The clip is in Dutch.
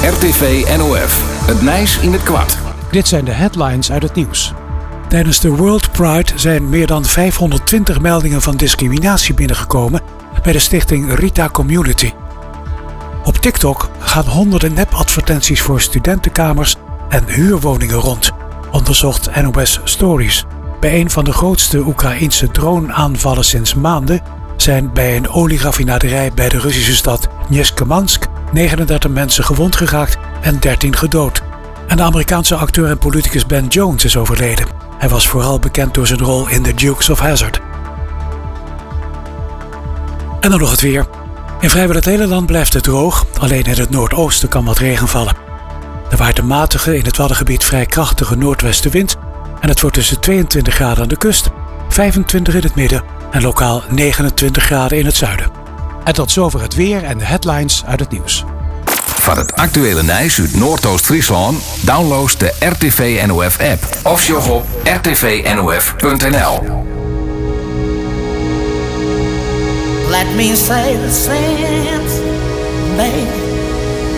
RTV NOF. Het nijs in het kwart. Dit zijn de headlines uit het nieuws. Tijdens de World Pride zijn meer dan 520 meldingen van discriminatie binnengekomen bij de stichting Rita Community. Op TikTok gaan honderden nepadvertenties voor studentenkamers en huurwoningen rond, onderzocht NOS Stories. Bij een van de grootste Oekraïense droneaanvallen sinds maanden zijn bij een olieraffinaderij bij de Russische stad Nizhnekamsk 39 mensen gewond geraakt en 13 gedood. En de Amerikaanse acteur en politicus Ben Jones is overleden. Hij was vooral bekend door zijn rol in The Dukes of Hazzard. En dan nog het weer. In vrijwel het hele land blijft het droog, alleen in het noordoosten kan wat regen vallen. Er waait een matige, in het Waddengebied vrij krachtige noordwestenwind en het wordt tussen 22 graden aan de kust, 25 in het midden en lokaal 29 graden in het zuiden. En tot zover het weer en de headlines uit het nieuws. Van het actuele nieuws uit Noordoost-Friesland download de RTV NOF app of sjog op rtvnof.nl. Let me say the same, baby.